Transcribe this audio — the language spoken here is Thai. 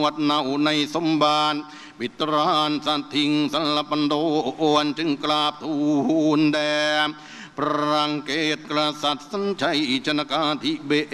วัดเนาในสมบานวิตรานสัตถิงสัลปันโดอันจึงกราบทูลแด่พระรังเกตกษัตริย์สัญชัยชนกาธิเบ